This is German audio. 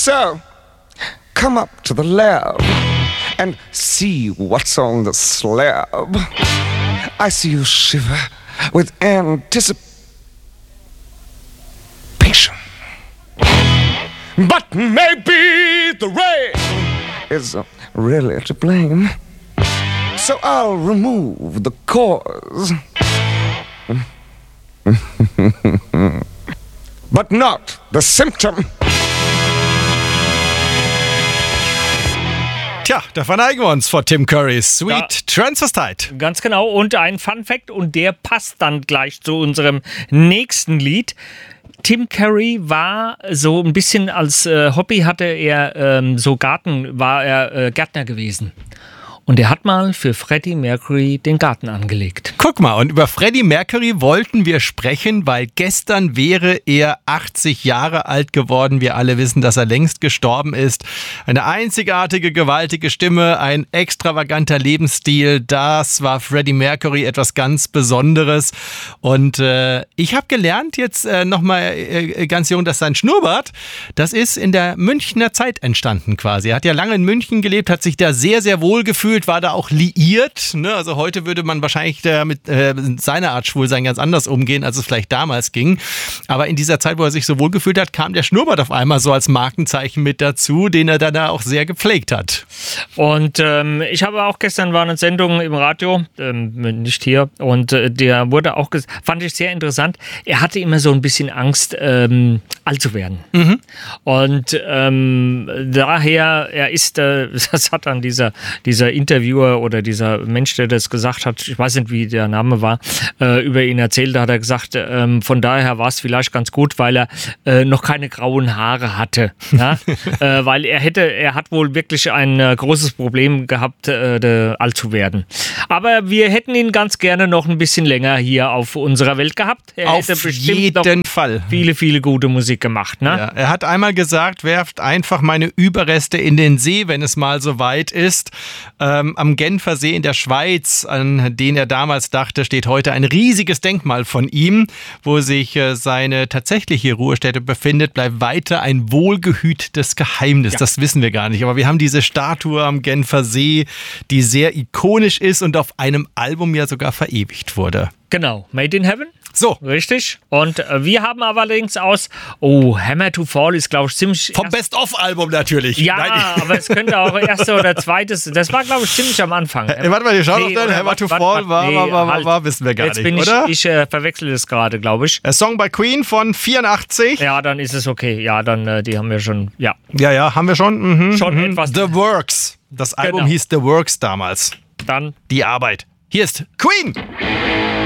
So, come up to the lab and see what's on the slab. I see you shiver with anticipation. But maybe the rain is really to blame. So I'll remove the cause. But not the symptom. Tja, da verneigen wir uns vor Tim Currys Sweet Transvestite. Ganz genau. Und ein Fun-Fact, und der passt dann gleich zu unserem nächsten Lied. Tim Curry war so ein bisschen als Hobby hatte er war er Gärtner gewesen. Und er hat mal für Freddie Mercury den Garten angelegt. Guck mal, und über Freddie Mercury wollten wir sprechen, weil gestern wäre er 80 Jahre alt geworden. Wir alle wissen, dass er längst gestorben ist. Eine einzigartige, gewaltige Stimme, ein extravaganter Lebensstil. Das war Freddie Mercury, etwas ganz Besonderes. Und ich habe gelernt jetzt nochmal ganz jung, dass sein Schnurrbart, das ist in der Münchner Zeit entstanden quasi. Er hat ja lange in München gelebt, hat sich da sehr, sehr wohl gefühlt, war da auch liiert. Ne? Also heute würde man wahrscheinlich mit seiner Art Schwulsein ganz anders umgehen, als es vielleicht damals ging. Aber in dieser Zeit, wo er sich so wohl gefühlt hat, kam der Schnurrbart auf einmal so als Markenzeichen mit dazu, den er dann auch sehr gepflegt hat. Und ich habe auch gestern war eine Sendung im Radio, nicht hier, und der wurde auch, fand ich sehr interessant, er hatte immer so ein bisschen Angst, alt zu werden. Mhm. Und daher, er ist, das hat dann dieser Interviewer oder dieser Mensch, der das gesagt hat, ich weiß nicht, wie der Name war, über ihn erzählt, da hat er gesagt, von daher war es vielleicht ganz gut, weil er noch keine grauen Haare hatte. Ja? Weil er hat wohl wirklich ein großes Problem gehabt, alt zu werden. Aber wir hätten ihn ganz gerne noch ein bisschen länger hier auf unserer Welt gehabt. Er hätte bestimmt noch viele, viele gute Musik gemacht. Ne? Ja, er hat einmal gesagt, werft einfach meine Überreste in den See, wenn es mal so weit ist. Am Genfer See in der Schweiz, an den er damals dachte, steht heute ein riesiges Denkmal von ihm, wo sich seine tatsächliche Ruhestätte befindet, bleibt weiter ein wohlgehütetes Geheimnis. Ja. Das wissen wir gar nicht, aber wir haben diese Statue am Genfer See, die sehr ikonisch ist und auf einem Album ja sogar verewigt wurde. Genau, Made in Heaven. So. Richtig. Und wir haben allerdings Hammer to Fall ist, glaube ich, ziemlich... Vom Best-of-Album natürlich. Ja, nein. Aber es könnte auch erste oder zweites... Das war, glaube ich, ziemlich am Anfang. Warte mal, schau doch dann. Hammer to Fall war, wissen wir gar nicht, oder? Ich verwechsel das gerade, glaube ich. Ein Song bei Queen von 84. Ja, dann ist es okay. Ja, dann, die haben wir schon, ja. Ja, haben wir schon. Mhm, schon etwas. The Works. Das Album hieß The Works damals. Dann die Arbeit. Hier ist Queen.